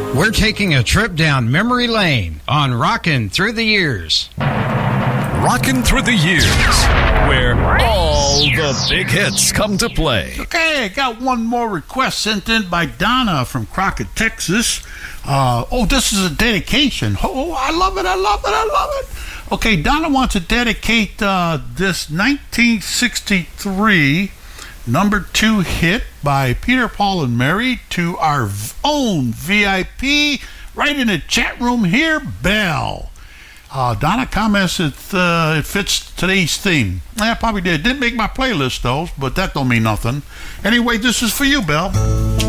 We're taking a trip down memory lane on Rockin' Through the Years. Rockin' Through the Years, where all the big hits come to play. Okay, I got one more request sent in by Donna from Crockett, Texas. This is a dedication. Oh, I love it. Okay, Donna wants to dedicate this 1963 number 2 hit by Peter, Paul, and Mary to our own VIP right in the chat room here, Bell. Donna comments it fits today's theme. Yeah, probably did. Didn't make my playlist, though, but that don't mean nothing. Anyway, this is for you, Bell.